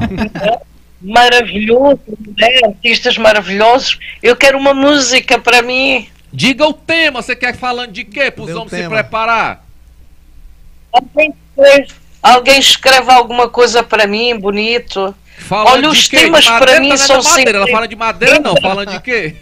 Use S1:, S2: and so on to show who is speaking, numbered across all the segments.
S1: Maravilhoso, né? Artistas maravilhosos. Eu quero uma música para mim.
S2: Diga o tema, você quer falando de quê? Para os homens se preparar.
S1: Alguém escreve alguma coisa para mim, bonito.
S2: Falando
S1: olha, os temas para mim são
S2: sempre... Ela fala de madeira não, falando de quê?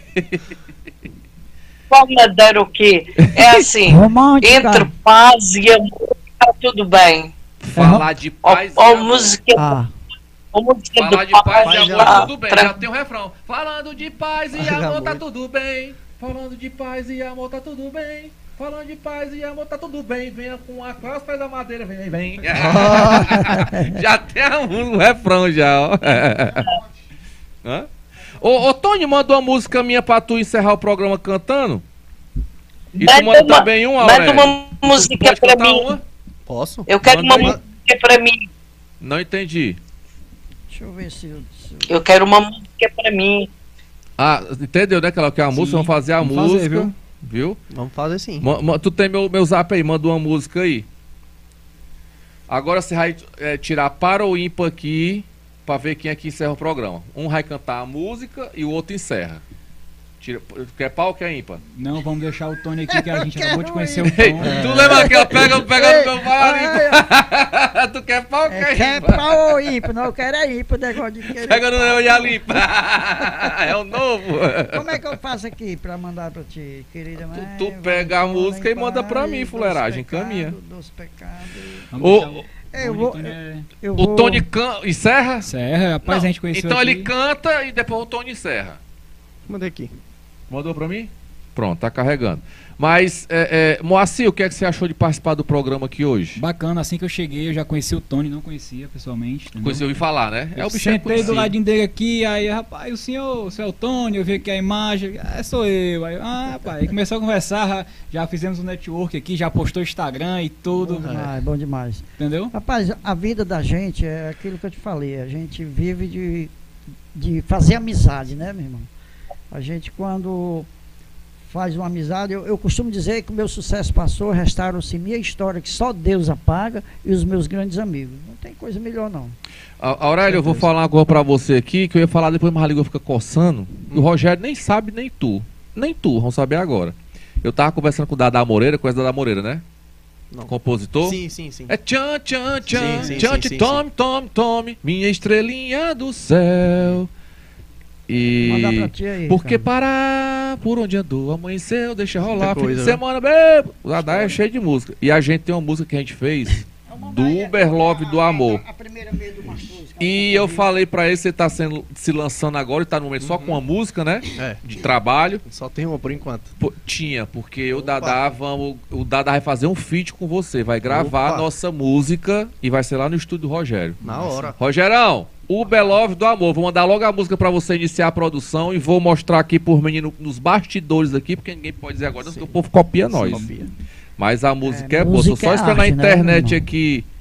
S1: Qual madeira o quê? É assim, entre paz e amor, está tudo bem.
S2: Falar de paz
S1: e amor. Música...
S2: Falar de paz e amor tá tudo bem, já tem um refrão. Falando de paz e amor tá tudo bem. Falando de paz e amor tá tudo bem. Falando de paz e amor tá tudo bem. Venha com a cruz, faz a madeira, vem, vem. Já tem um refrão já, ó. Hã? Ô Tony, manda uma música minha pra tu encerrar o programa cantando. E tu manda também uma,
S1: Manda uma música pra mim.
S2: Uma?
S3: Posso?
S1: Eu quero uma música pra mim.
S2: Não entendi.
S4: Deixa eu ver se
S1: eu quero uma música pra mim.
S2: Ah, entendeu, né? Que ela quer a música, vamos fazer a música.
S3: Fazer,
S2: viu?
S3: Vamos fazer sim.
S2: Tu tem meu zap aí, manda uma música aí. Agora você vai tirar para ou ímpar aqui, pra ver quem é que encerra o programa. Um vai cantar a música e o outro encerra. Quer pau ou quer ímpar?
S5: Não, vamos deixar o Tony aqui que a gente acabou de conhecer o Tony.
S2: Tu lembra aquela pega no meu vale? Tu quer pau ou quer ímpar?
S4: Quer pau ou ímpar? Não, eu quero é ímpar, negócio de querer.
S2: Pega no meu e a limpa. É o novo.
S4: Como é que eu faço aqui pra mandar pra ti, querida mãe?
S2: Tu pega a música e manda pra mim, fuleiragem, caminha.
S4: Dos pecados.
S2: O Tony encerra?
S5: Encerra, rapaz, a gente conheceu
S2: então
S5: aqui.
S2: Ele canta e depois o Tony encerra.
S3: Mandei aqui.
S2: Mandou pra mim? Pronto, tá carregando. Mas, Moacir, o que é que você achou de participar do programa aqui hoje?
S5: Bacana, assim que eu cheguei, eu já conheci o Tony, não conhecia pessoalmente.
S2: Conheci, ouvi falar, né?
S5: É o bicho. Sentei do ladinho dele aqui, aí, rapaz, o senhor é o Tony, eu vi aqui a imagem, sou eu. Aí, rapaz, aí começou a conversar, já fizemos um network aqui, já postou Instagram e tudo.
S4: Bom demais.
S5: Entendeu?
S4: Rapaz, a vida da gente é aquilo que eu te falei, a gente vive de fazer amizade, né, meu irmão? A gente, quando faz uma amizade, eu costumo dizer que o meu sucesso passou, restaram-se minha história, que só Deus apaga, e os meus grandes amigos. Não tem coisa melhor, não.
S2: Aurélio, eu vou falar agora pra você aqui, que eu ia falar depois, mas a língua fica coçando. E o Rogério nem sabe, nem tu. Nem tu, vamos saber agora. Eu tava conversando com o Dada Moreira, conhece o Dada Moreira, né?
S3: Não.
S2: Compositor?
S3: Sim.
S2: É tchan, tchan, tchan, tchan, tome, tome, tome, minha estrelinha do céu. E
S4: mandar pra ti aí,
S2: porque parar por onde andou, amanheceu, deixa rolar, fim de semana, bebo. O Dadá é cheio de música. E a gente tem uma música que a gente fez do Uber Love do Amor.
S4: A primeira meia do Marcos.
S2: E eu falei pra ele, você tá se lançando agora e tá no momento só com uma música, né? De trabalho.
S3: Só tem uma por enquanto.
S2: Porque o Dadá vai fazer um feat com você, vai gravar a nossa música e vai ser lá no estúdio do Rogério.
S3: Na hora.
S2: Rogerão, Uber Love do Amor. Vou mandar logo a música pra você iniciar a produção e vou mostrar aqui por menino nos bastidores aqui, porque ninguém pode dizer agora, porque o povo copia nós. Mas a música é boa. Tô só esperando na internet aqui